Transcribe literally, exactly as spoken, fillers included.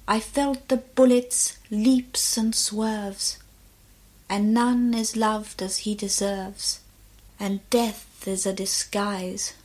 I felt the bullets' leaps and swerves, and none is loved as he deserves, and death is a disguise